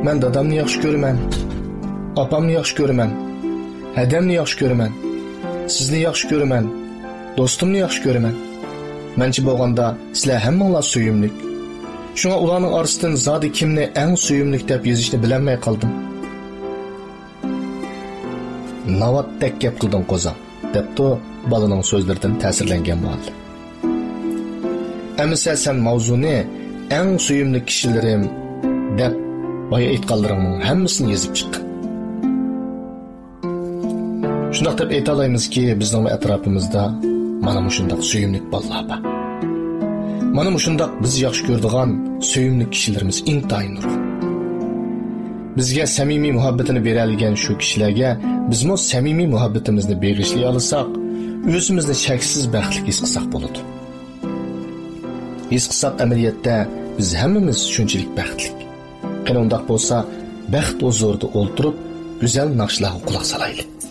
Men dadamni yaxshi ko'raman. Opamni yaxshi ko'raman. Hadamni yaxshi ko'raman. Sizni yaxshi ko'raman. Do'stimni yaxshi ko'raman. Menchi bo'lganda sizlar hammanglar suyimlik. Shunga ularning orasidan zodi kimni eng suyimlik deb yozishni bilolmay qoldim. Navatdek gap qildim qo'zam, debdi balaning so'zlaridan ta'sirlangan bo'ldi. Amisa sen mavzuni eng suyimli kishilarim deb boya aytganlaringning hammasini yozib chiqqan. Shunday deb ayta olamizki, bizning atrofimizda mana shunday suyimli bolalar bor. Mana shunday biz yaxshi ko'radigan suyimli kishilarimiz intayin nurg'un. Bizga samimiy muhabbatini bera olgan shu kishilarga bizmo samimiy muhabbatimizni beg'ishlay olsak, o'zimizni cheksiz baxtli his qilsak bo'ladi. His qilsak amaliyotda biz hammamiz shunchalik baxtli. Qani undaq bo'lsa, baxt huzurida o'ltirib, go'zal naqshlarga quloq solaylik.